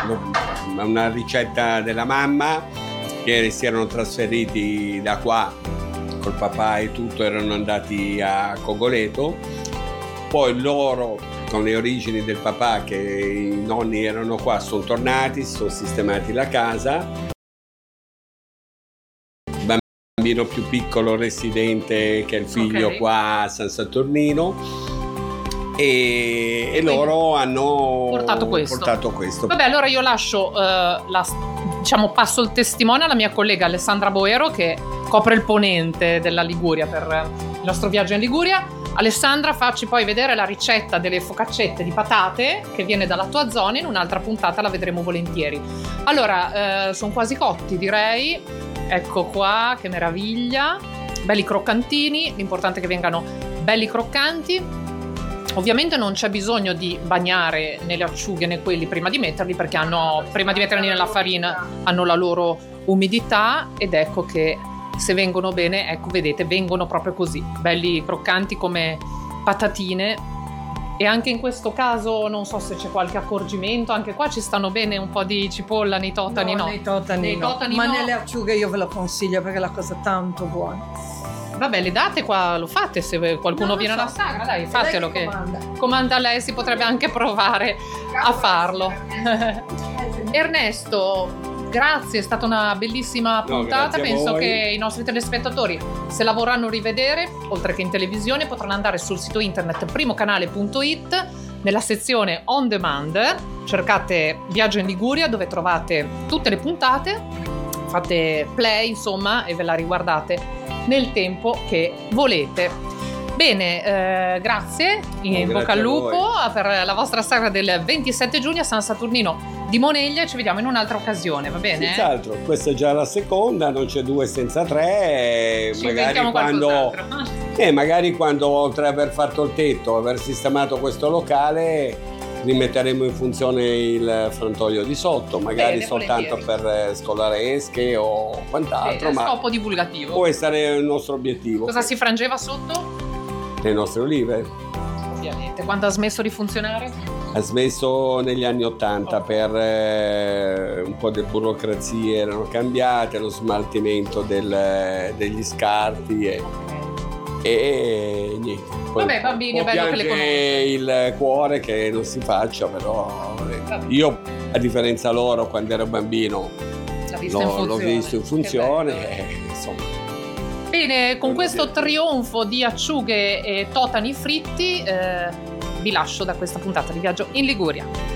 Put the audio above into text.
una ricetta della mamma, che si erano trasferiti da qua col papà e tutto, erano andati a Cogoleto, poi loro con le origini del papà, che i nonni erano qua, sono tornati, si sono sistemati la casa, bambino più piccolo residente, che è il figlio qua a San Saturnino, e loro hanno portato questo. Vabbè, allora io lascio passo il testimone alla mia collega Alessandra Boero, che copre il ponente della Liguria per il nostro viaggio in Liguria. Alessandra, facci poi vedere la ricetta delle focaccette di patate, che viene dalla tua zona. In un'altra puntata la vedremo volentieri. Allora, sono quasi cotti, direi. Ecco qua, che meraviglia, belli croccantini, l'importante è che vengano belli croccanti. Ovviamente non c'è bisogno di bagnare né le acciughe né quelli prima di metterli, perché prima di metterli nella farina hanno la loro umidità, ed ecco che se vengono bene, ecco, vedete, vengono proprio così, belli croccanti come patatine. E anche in questo caso non so se c'è qualche accorgimento, anche qua ci stanno bene un po' di cipolla nei totani, no? Nei totani no, ma nelle acciughe io ve lo consiglio, perché è la cosa tanto buona. Vabbè, le date qua, lo fate, se qualcuno viene alla sagra, dai, fatelo, che comanda lei, si potrebbe anche provare a farlo. Ernesto, grazie, è stata una bellissima puntata. Penso che i nostri telespettatori, se la vorranno rivedere, oltre che in televisione, potranno andare sul sito internet primocanale.it, nella sezione On Demand, cercate Viaggio in Liguria, dove trovate tutte le puntate, fate play, insomma, e ve la riguardate nel tempo che volete. Bene, grazie, in bocca al lupo per la vostra sagra del 27 giugno a San Saturnino di Moneglia, e ci vediamo in un'altra occasione, va bene? Senz'altro, questa è già la seconda, non c'è due senza tre, magari quando oltre ad aver fatto il tetto, aver sistemato questo locale, rimetteremo in funzione il frantoio di sotto, magari soltanto per scolaresche o quant'altro, ma scopo divulgativo. Può essere il nostro obiettivo. Cosa si frangeva sotto? Le nostre olive. Ovviamente. Quando ha smesso di funzionare? Ha smesso negli anni '80 per un po' di burocrazie, erano cambiate, lo smaltimento degli scarti e niente. Vabbè, bambini, è bello che le conoscono. Il cuore che non si faccia, però io, a differenza loro, quando ero bambino l'ho visto in funzione, insomma. Bene, con questo trionfo di acciughe e totani fritti vi lascio da questa puntata di Viaggio in Liguria.